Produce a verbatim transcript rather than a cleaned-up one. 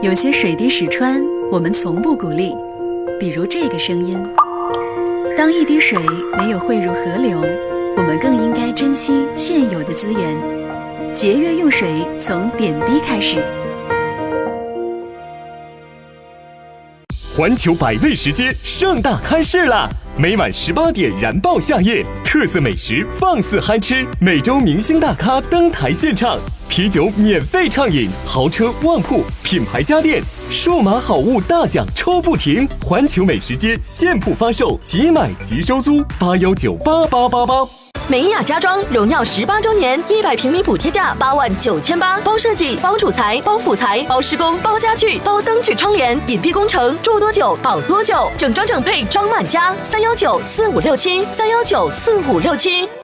有些水滴石穿，我们从不鼓励，比如这个声音。当一滴水没有汇入河流，我们更应该珍惜现有的资源，节约用水从点滴开始。 环球百味食街盛大开市啦！每晚十八点燃爆夏夜，特色美食放肆嗨吃，每周明星大咖登台献唱，啤酒免费畅饮，豪车旺铺，品牌家电，数码好物大奖抽不停！环球美食街现铺发售，即买即收租，八幺九八八八八。 美雅家装荣耀十八周年，一百平米补贴价八万九千八，包设计、包主材、包辅材、包施工、包家具、包灯具窗帘，隐蔽工程，住多久保多久，整装整配装满家。三幺九四五六七，三幺九四五六七。